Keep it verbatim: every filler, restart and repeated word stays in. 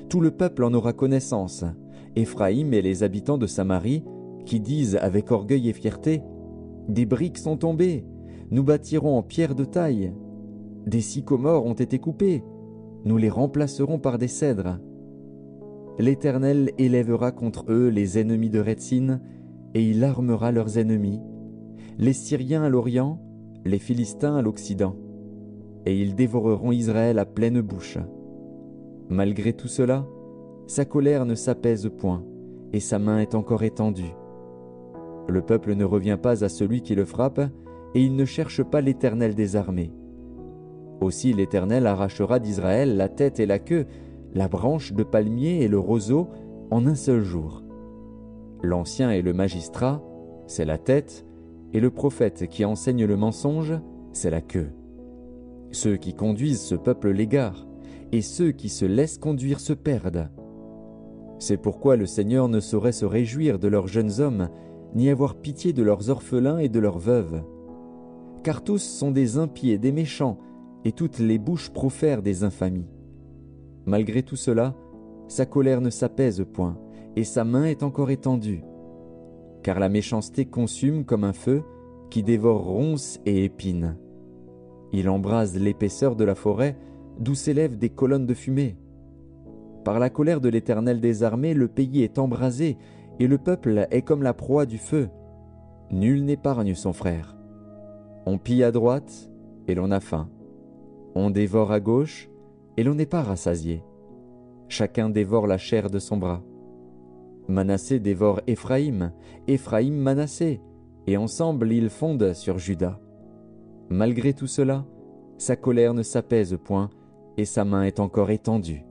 Tout le peuple en aura connaissance, Éphraïm et les habitants de Samarie, qui disent avec orgueil et fierté, « Des briques sont tombées, nous bâtirons en pierre de taille. Des sycomores ont été coupés, nous les remplacerons par des cèdres. » L'Éternel élèvera contre eux les ennemis de Rétzin, et il armera leurs ennemis, les Syriens à l'Orient, les Philistins à l'Occident, et ils dévoreront Israël à pleine bouche. Malgré tout cela, sa colère ne s'apaise point, et sa main est encore étendue. Le peuple ne revient pas à celui qui le frappe, et il ne cherche pas l'Éternel des armées. Aussi l'Éternel arrachera d'Israël la tête et la queue, la branche de palmier et le roseau en un seul jour. L'ancien et le magistrat, c'est la tête, et le prophète qui enseigne le mensonge, c'est la queue. Ceux qui conduisent ce peuple l'égarent, et ceux qui se laissent conduire se perdent. C'est pourquoi le Seigneur ne saurait se réjouir de leurs jeunes hommes, ni avoir pitié de leurs orphelins et de leurs veuves. Car tous sont des impies et des méchants, et toutes les bouches profèrent des infamies. Malgré tout cela, sa colère ne s'apaise point, et sa main est encore étendue. Car la méchanceté consume comme un feu, qui dévore ronces et épines. Il embrase l'épaisseur de la forêt, d'où s'élèvent des colonnes de fumée. Par la colère de l'Éternel des armées, le pays est embrasé, et le peuple est comme la proie du feu. Nul n'épargne son frère. On pille à droite, et l'on a faim. On dévore à gauche, et l'on n'est pas rassasié. Chacun dévore la chair de son bras. Manassé dévore Éphraïm, Éphraïm Manassé, et ensemble ils fondent sur Juda. Malgré tout cela, sa colère ne s'apaise point, et sa main est encore étendue.